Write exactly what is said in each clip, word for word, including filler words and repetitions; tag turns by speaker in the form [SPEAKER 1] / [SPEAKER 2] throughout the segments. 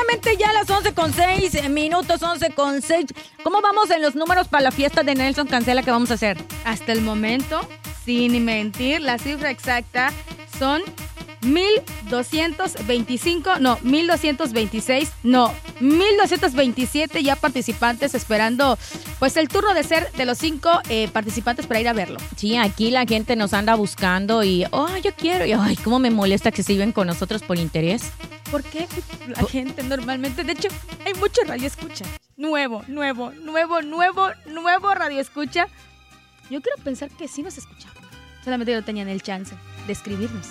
[SPEAKER 1] exactamente ya a las once con seis minutos, once con seis. ¿Cómo vamos en los números para la fiesta de Nelson Cancela que vamos a hacer?
[SPEAKER 2] Hasta el momento, sin mentir, la cifra exacta son mil doscientos veinticinco, no, mil doscientos veintiséis, no, mil doscientos veintisiete ya participantes esperando pues el turno de ser de los cinco eh, participantes para ir a verlo.
[SPEAKER 1] Sí, aquí la gente nos anda buscando y, oh, yo quiero, y ay, cómo me molesta que se viven con nosotros por interés.
[SPEAKER 2] ¿Por qué la gente normalmente, de hecho, hay mucho radio escucha, nuevo, nuevo, nuevo, nuevo, nuevo radio escucha? Yo quiero pensar que sí nos escuchaban, solamente no tenían el chance de escribirnos.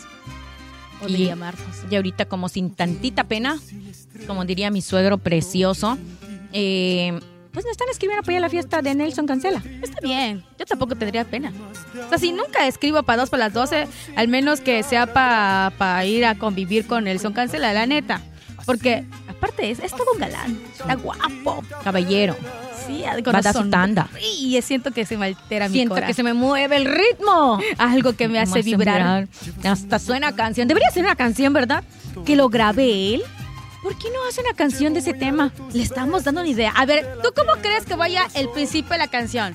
[SPEAKER 2] O de
[SPEAKER 1] y,
[SPEAKER 2] llamarnos.
[SPEAKER 1] Y ahorita como sin tantita pena, como diría mi suegro precioso, eh, pues me están escribiendo para ir a la fiesta de Nelson Cancela.
[SPEAKER 2] Está bien, yo tampoco tendría pena. O sea, si nunca escribo para dos, para las doce, al menos que sea para pa ir a convivir con Nelson Cancela, la neta. Porque, aparte, es, es todo un galán, está guapo.
[SPEAKER 1] Caballero.
[SPEAKER 2] Sí,
[SPEAKER 1] con va a dar su tanda.
[SPEAKER 2] Y siento que se me altera
[SPEAKER 1] siento
[SPEAKER 2] mi corazón.
[SPEAKER 1] que se me mueve el ritmo.
[SPEAKER 2] Algo que me, me hace, hace vibrar.
[SPEAKER 1] vibrar. Hasta suena canción. Debería ser una canción, ¿verdad? Que lo grabe él. ¿Por qué no hace una canción de ese tema?
[SPEAKER 2] Le estamos dando una idea. A ver, ¿tú cómo crees que vaya el principio de la canción?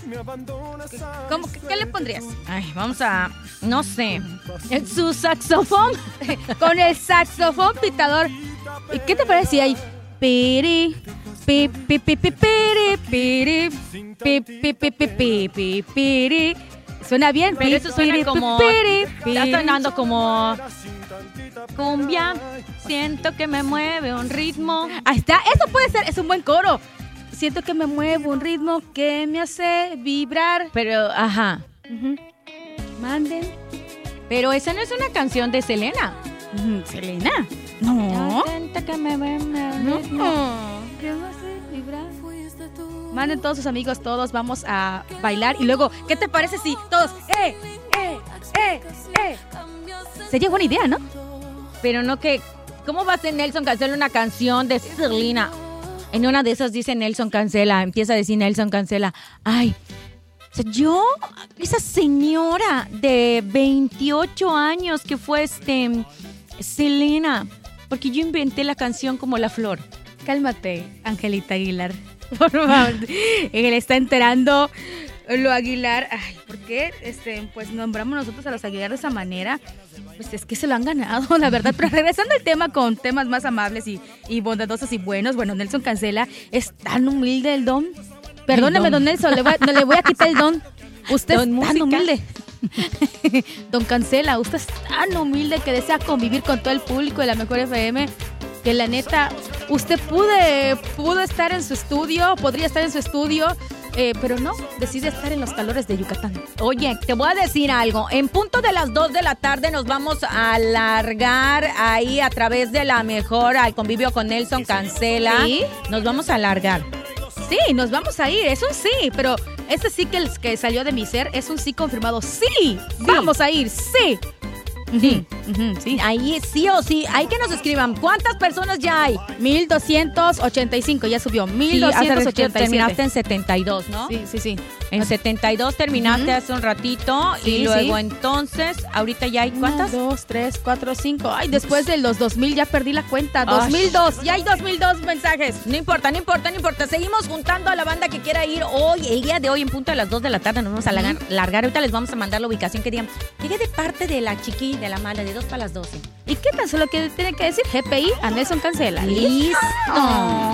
[SPEAKER 2] ¿Cómo, ¿Qué le pondrías?
[SPEAKER 1] Ay, vamos a... No sé. ¿En su saxofón?
[SPEAKER 2] Con el saxofón pitador. ¿Y qué te parece si hay... Piri, pi, pi, pi, pi, piri, piri, pi, pi, pi, pi, pi, pi, piri. Suena bien,
[SPEAKER 1] pero eso suena piri, como... Piri, piri. Está sonando como... Cumbia, siento que me mueve un ritmo.
[SPEAKER 2] Ahí está, eso puede ser, es un buen coro. Siento que me mueve un ritmo que me hace vibrar.
[SPEAKER 1] Pero, ajá.
[SPEAKER 2] Uh-huh. Manden.
[SPEAKER 1] Pero esa no es una canción de Selena.
[SPEAKER 2] Uh-huh. ¿Selena? No.
[SPEAKER 1] Siento que me mueve un
[SPEAKER 2] no.
[SPEAKER 1] ritmo.
[SPEAKER 2] ¿Qué me hace vibrar? Manden todos sus amigos, todos vamos a bailar. Y luego, ¿qué te parece si todos, eh, eh, eh, eh? Sería buena idea, ¿no?
[SPEAKER 1] Pero no que... ¿Cómo va a ser Nelson Cancela una canción de Selena? En una de esas dice Nelson Cancela, empieza a decir Nelson Cancela, ay, o sea, yo, esa señora de veintiocho años que fue este Selena, porque yo inventé la canción como la flor.
[SPEAKER 2] Cálmate, Angelita Aguilar. Por favor, él está enterando lo Aguilar. Ay, ¿por qué este, pues nombramos nosotros a los Aguilar de esa manera? Pues es que se lo han ganado, la verdad. Pero regresando al tema con temas más amables y, y bondadosos y buenos, bueno, Nelson Cancela es tan humilde el don. Perdóneme, don Nelson, le voy a, no le voy a quitar el don. Usted don es tan música. humilde. Don Cancela, usted es tan humilde que desea convivir con todo el público de la Mejor F M, que la neta, usted pude, pudo estar en su estudio, podría estar en su estudio, eh, pero no, decide estar en los calores de Yucatán.
[SPEAKER 1] Oye, te voy a decir algo. En punto de las dos de la tarde nos vamos a alargar ahí a través de la Mejor al convivio con Nelson Cancela.
[SPEAKER 2] ¿Sí?
[SPEAKER 1] Nos vamos a alargar.
[SPEAKER 2] Sí, nos vamos a ir, es un sí, pero ese sí que, el, que salió de mi ser es un sí confirmado. Sí, sí. Vamos a ir, sí.
[SPEAKER 1] Sí. Uh-huh, sí, ahí sí o sí, hay que nos escriban. ¿Cuántas personas ya hay?
[SPEAKER 2] mil doscientos ochenta y cinco, ya subió. mil doscientos ochenta y siete.
[SPEAKER 1] Terminaste en setenta y dos, ¿no?
[SPEAKER 2] Sí, sí, sí.
[SPEAKER 1] En setenta y dos terminaste uh-huh. hace un ratito. Sí, y luego
[SPEAKER 2] sí.
[SPEAKER 1] entonces, ahorita ya hay ¿cuántas?
[SPEAKER 2] Uno, dos, tres, cuatro, cinco. Ay, después de los dos mil ya perdí la cuenta. dos mil dos, ya hay dos mil dos mensajes.
[SPEAKER 1] No importa, no importa, no importa. Seguimos juntando a la banda que quiera ir hoy, el día de hoy en punto de las dos de la tarde. Nos vamos a largar. Uh-huh. largar. Ahorita les vamos a mandar la ubicación que digan. Llegué de parte de la chiqui, de la mala, de dos para las doce.
[SPEAKER 2] ¿Y qué tan solo que tiene que decir? G P I a Nelson Cancela.
[SPEAKER 1] ¡Listo!